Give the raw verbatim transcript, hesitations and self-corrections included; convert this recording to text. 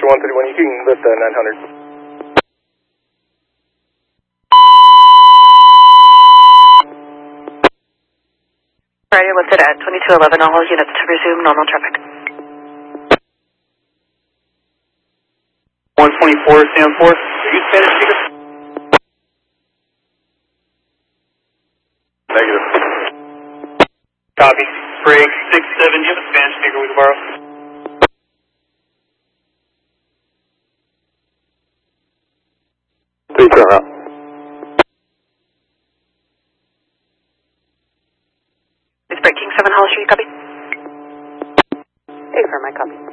one thirty-one, you can lift uh, nine hundred. Friday lifted at twenty-two eleven, all units to resume normal traffic. one twenty-four, stand four. Are you Spanish speaker? Negative. Copy. Break six seven, do you have a Spanish speaker we can borrow? Three turn up. It's breaking seven Hall Street, copy. Hey, for my copy.